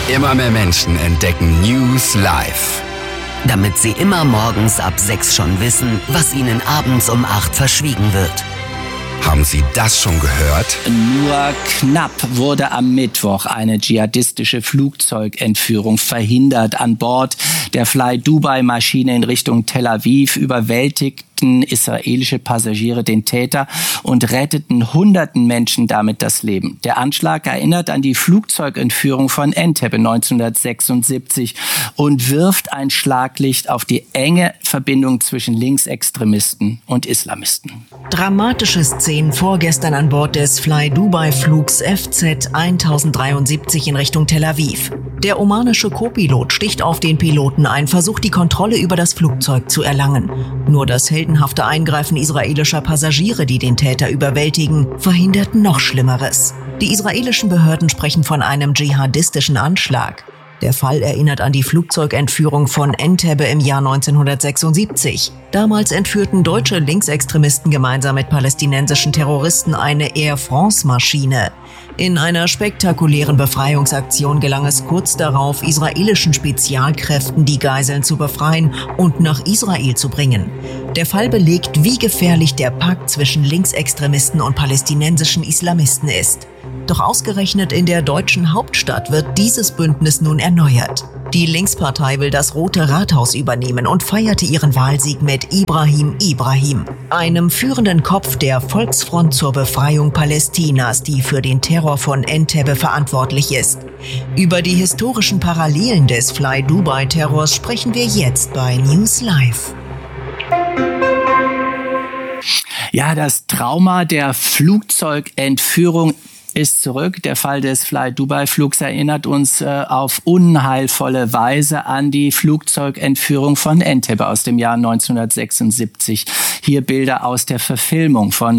Immer mehr Menschen entdecken News Live. Damit sie immer morgens ab 6 schon wissen, was ihnen abends um 8 verschwiegen wird. Haben Sie das schon gehört? Nur knapp wurde am Mittwoch eine dschihadistische Flugzeugentführung verhindert. An Bord der Fly-Dubai-Maschine in Richtung Tel Aviv überwältigten israelische Passagiere den Täter und retteten hunderten Menschen damit das Leben. Der Anschlag erinnert an die Flugzeugentführung von Entebbe 1976 und wirft ein Schlaglicht auf die enge Verbindung zwischen Linksextremisten und Islamisten. Dramatische Szenen vorgestern an Bord des Fly-Dubai-Flugs FZ 1073 in Richtung Tel Aviv. Der omanische Co-Pilot sticht auf den Piloten ein, versucht die Kontrolle über das Flugzeug zu erlangen. Nur das heldenhafte Eingreifen israelischer Passagiere, die den Täter überwältigen, verhindert noch Schlimmeres. Die israelischen Behörden sprechen von einem dschihadistischen Anschlag. Der Fall erinnert an die Flugzeugentführung von Entebbe im Jahr 1976. Damals entführten deutsche Linksextremisten gemeinsam mit palästinensischen Terroristen eine Air France-Maschine. In einer spektakulären Befreiungsaktion gelang es kurz darauf, israelischen Spezialkräften die Geiseln zu befreien und nach Israel zu bringen. Der Fall belegt, wie gefährlich der Pakt zwischen Linksextremisten und palästinensischen Islamisten ist. Doch ausgerechnet in der deutschen Hauptstadt wird dieses Bündnis nun erneuert. Die Linkspartei will das Rote Rathaus übernehmen und feierte ihren Wahlsieg mit Ibrahim, einem führenden Kopf der Volksfront zur Befreiung Palästinas, die für den Terror von Entebbe verantwortlich ist. Über die historischen Parallelen des Fly-Dubai-Terrors sprechen wir jetzt bei News Live. Ja, das Trauma der Flugzeugentführung ist zurück. Der Fall des Fly-Dubai-Flugs erinnert uns auf unheilvolle Weise an die Flugzeugentführung von Entebbe aus dem Jahr 1976. Hier Bilder aus der Verfilmung von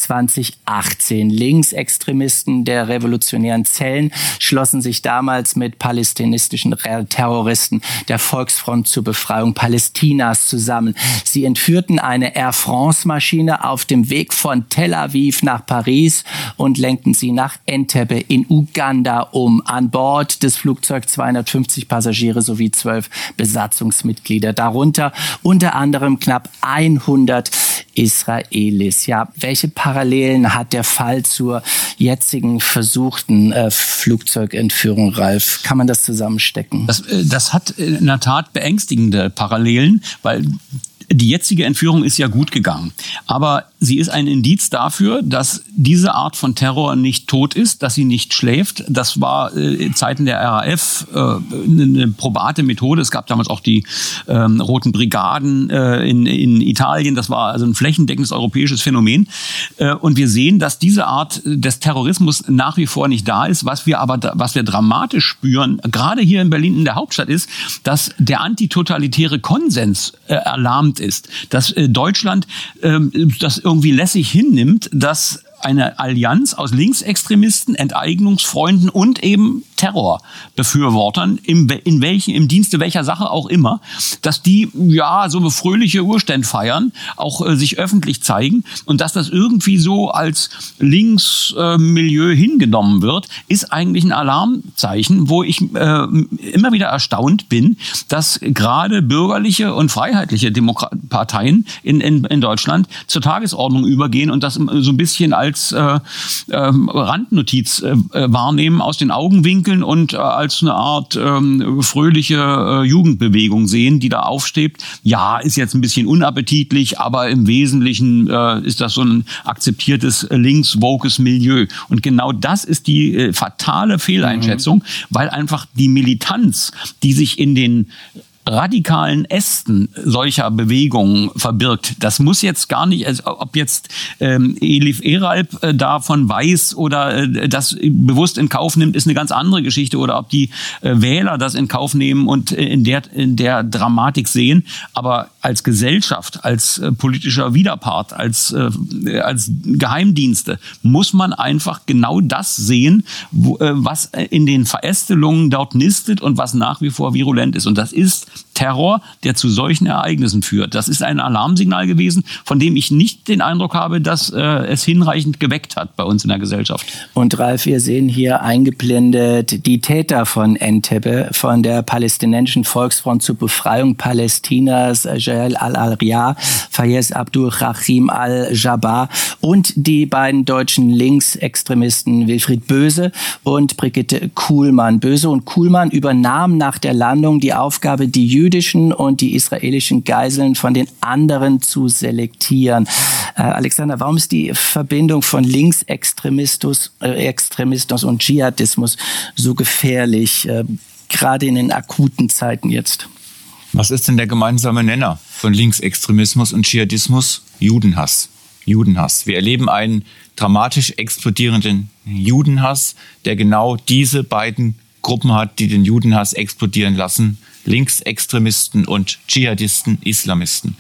2018. Linksextremisten der revolutionären Zellen schlossen sich damals mit palästinensischen Terroristen der Volksfront zur Befreiung Palästinas zusammen. Sie entführten eine Air France-Maschine auf dem Weg von Tel Aviv nach Paris und lenkten sie nach Entebbe in Uganda um. An Bord des Flugzeugs 250 Passagiere sowie 12 Besatzungsmitglieder, darunter unter anderem knapp 100 Israelis. Ja, welche Parallelen hat der Fall zur jetzigen versuchten Flugzeugentführung, Ralf? Kann man das zusammenstecken? Das hat in der Tat beängstigende Parallelen, weil die jetzige Entführung ist ja gut gegangen. Aber sie ist ein Indiz dafür, dass diese Art von Terror nicht tot ist, dass sie nicht schläft. Das war in Zeiten der RAF eine probate Methode. Es gab damals auch die Roten Brigaden in Italien. Das war also ein flächendeckendes europäisches Phänomen. Und wir sehen, dass diese Art des Terrorismus nach wie vor nicht da ist. Was wir dramatisch spüren, gerade hier in Berlin in der Hauptstadt, ist, dass der antitotalitäre Konsens erlahmt ist, dass Deutschland das irgendwie lässig hinnimmt, dass eine Allianz aus Linksextremisten, Enteignungsfreunden und eben Terrorbefürwortern, im Dienste welcher Sache auch immer, dass die ja so eine fröhliche Urständ feiern, auch sich öffentlich zeigen, und dass das irgendwie so als Linksmilieu hingenommen wird, ist eigentlich ein Alarmzeichen, wo ich immer wieder erstaunt bin, dass gerade bürgerliche und freiheitliche Parteien in Deutschland zur Tagesordnung übergehen und das so ein bisschen als Randnotiz wahrnehmen, aus den Augenwinkeln und als eine Art fröhliche Jugendbewegung sehen, die da aufsteht. Ja, ist jetzt ein bisschen unappetitlich, aber im Wesentlichen ist das so ein akzeptiertes links-wokes Milieu. Und genau das ist die fatale Fehleinschätzung, weil einfach die Militanz, die sich in den radikalen Ästen solcher Bewegungen verbirgt. Das muss jetzt gar nicht, also ob jetzt Elif Eralp davon weiß oder das bewusst in Kauf nimmt, ist eine ganz andere Geschichte. Oder ob die Wähler das in Kauf nehmen und in der Dramatik sehen. Aber als Gesellschaft, als politischer Widerpart, als Geheimdienste, muss man einfach genau das sehen, was in den Verästelungen dort nistet und was nach wie vor virulent ist. Und das ist Terror, der zu solchen Ereignissen führt. Das ist ein Alarmsignal gewesen, von dem ich nicht den Eindruck habe, dass es hinreichend geweckt hat bei uns in der Gesellschaft. Und Ralf, wir sehen hier eingeblendet die Täter von Entebbe, von der palästinensischen Volksfront zur Befreiung Palästinas, Jael al-Arya, Fayez Abdul-Rahim al-Jabbar und die beiden deutschen Linksextremisten Wilfried Böse und Brigitte Kuhlmann. Böse und Kuhlmann übernahmen nach der Landung die Aufgabe, die jüdischen und die israelischen Geiseln von den anderen zu selektieren. Alexander, warum ist die Verbindung von Linksextremismus und Dschihadismus so gefährlich, gerade in den akuten Zeiten jetzt? Was ist denn der gemeinsame Nenner von Linksextremismus und Dschihadismus? Judenhass. Judenhass. Wir erleben einen dramatisch explodierenden Judenhass, der genau diese beiden Gruppen hat, die den Judenhass explodieren lassen. Linksextremisten und Dschihadisten, Islamisten.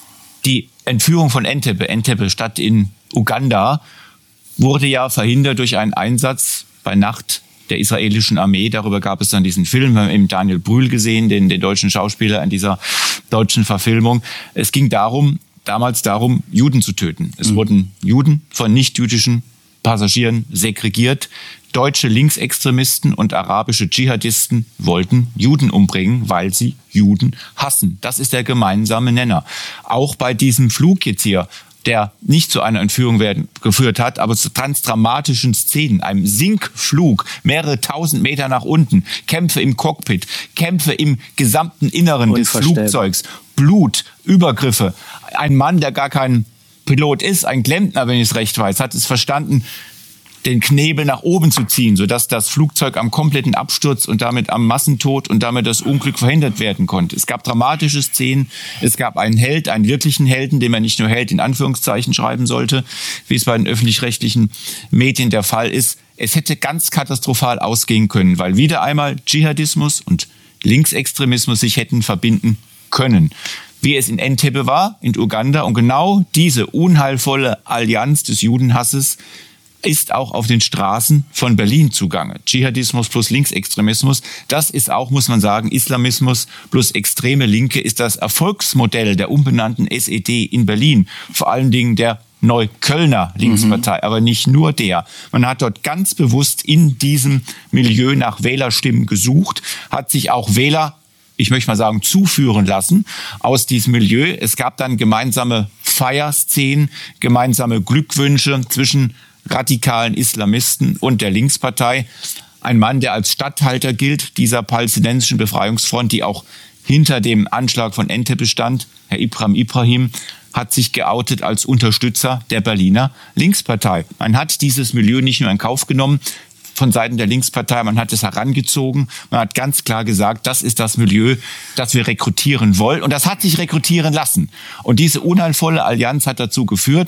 Die Entführung von Entebbe, Stadt in Uganda, wurde ja verhindert durch einen Einsatz bei Nacht der israelischen Armee. Darüber gab es dann diesen Film, wir haben eben Daniel Brühl gesehen, den deutschen Schauspieler in dieser deutschen Verfilmung. Es ging damals darum, Juden zu töten. Es wurden Juden von nichtjüdischen Passagieren segregiert. Deutsche Linksextremisten und arabische Dschihadisten wollten Juden umbringen, weil sie Juden hassen. Das ist der gemeinsame Nenner. Auch bei diesem Flug jetzt hier, der nicht zu einer Entführung geführt hat, aber zu ganz dramatischen Szenen, einem Sinkflug, mehrere tausend Meter nach unten, Kämpfe im Cockpit, Kämpfe im gesamten Inneren des Flugzeugs, Blut, Übergriffe. Ein Mann, der gar kein Pilot ist, ein Klempner, wenn ich es recht weiß, hat es verstanden, den Knebel nach oben zu ziehen, sodass das Flugzeug am kompletten Absturz und damit am Massentod und damit das Unglück verhindert werden konnte. Es gab dramatische Szenen, es gab einen Held, einen wirklichen Helden, den man nicht nur Held in Anführungszeichen schreiben sollte, wie es bei den öffentlich-rechtlichen Medien der Fall ist. Es hätte ganz katastrophal ausgehen können, weil wieder einmal Dschihadismus und Linksextremismus sich hätten verbinden können. Wie es in Entebbe war, in Uganda. Und genau diese unheilvolle Allianz des Judenhasses ist auch auf den Straßen von Berlin zugange. Dschihadismus plus Linksextremismus, das ist auch, muss man sagen, Islamismus plus extreme Linke ist das Erfolgsmodell der umbenannten SED in Berlin. Vor allen Dingen der Neuköllner Linkspartei, aber nicht nur der. Man hat dort ganz bewusst in diesem Milieu nach Wählerstimmen gesucht, hat sich auch Wähler, ich möchte mal sagen, zuführen lassen aus diesem Milieu. Es gab dann gemeinsame Feierszenen, gemeinsame Glückwünsche zwischen radikalen Islamisten und der Linkspartei. Ein Mann, der als Statthalter gilt, dieser palästinensischen Befreiungsfront, die auch hinter dem Anschlag von Entebbe stand, Herr Ibrahim, hat sich geoutet als Unterstützer der Berliner Linkspartei. Man hat dieses Milieu nicht nur in Kauf genommen, von Seiten der Linkspartei, man hat es herangezogen, man hat ganz klar gesagt, das ist das Milieu, das wir rekrutieren wollen. Und das hat sich rekrutieren lassen. Und diese unheilvolle Allianz hat dazu geführt,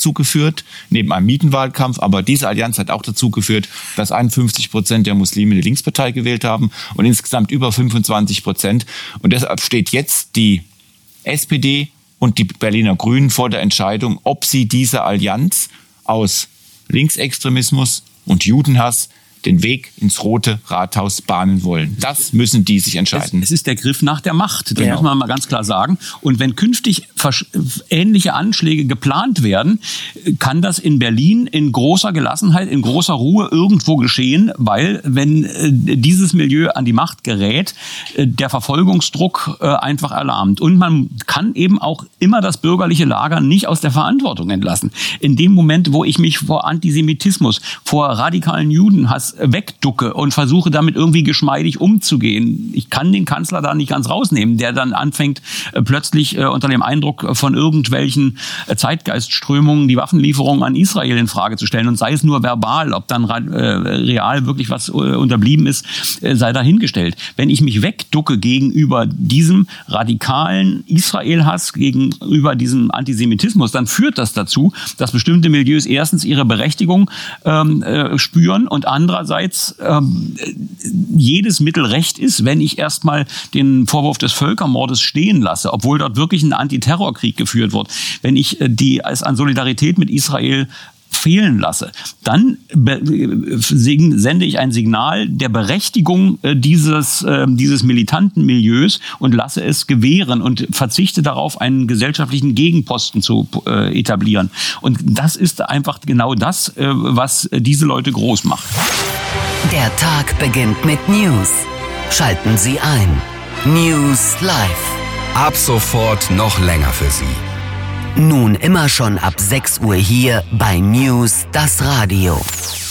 neben einem Mietenwahlkampf, aber diese Allianz hat auch dazu geführt, dass 51% der Muslime die Linkspartei gewählt haben und insgesamt über 25%. Und deshalb steht jetzt die SPD und die Berliner Grünen vor der Entscheidung, ob sie diese Allianz aus Linksextremismus und Judenhass den Weg ins Rote Rathaus bahnen wollen. Das müssen die sich entscheiden. Es ist der Griff nach der Macht, das muss man mal ganz klar sagen. Und wenn künftig ähnliche Anschläge geplant werden, kann das in Berlin in großer Gelassenheit, in großer Ruhe irgendwo geschehen, weil wenn dieses Milieu an die Macht gerät, der Verfolgungsdruck einfach erlahmt. Und man kann eben auch immer das bürgerliche Lager nicht aus der Verantwortung entlassen. In dem Moment, wo ich mich vor Antisemitismus, vor radikalen Judenhass wegducke und versuche damit irgendwie geschmeidig umzugehen. Ich kann den Kanzler da nicht ganz rausnehmen, der dann anfängt plötzlich unter dem Eindruck von irgendwelchen Zeitgeistströmungen die Waffenlieferungen an Israel in Frage zu stellen und sei es nur verbal, ob dann real wirklich was unterblieben ist, sei dahingestellt. Wenn ich mich wegducke gegenüber diesem radikalen Israel-Hass, gegenüber diesem Antisemitismus, dann führt das dazu, dass bestimmte Milieus erstens ihre Berechtigung spüren und andererseits andererseits jedes Mittel recht ist, wenn ich erstmal den Vorwurf des Völkermordes stehen lasse, obwohl dort wirklich ein Antiterrorkrieg geführt wird, wenn ich es an Solidarität mit Israel fehlen lasse, dann sende ich ein Signal der Berechtigung dieses militanten Milieus und lasse es gewähren und verzichte darauf, einen gesellschaftlichen Gegenposten zu etablieren. Und das ist einfach genau das, was diese Leute groß macht. Der Tag beginnt mit News. Schalten Sie ein. News Live. Ab sofort noch länger für Sie. Nun immer schon ab 6 Uhr hier bei News das Radio.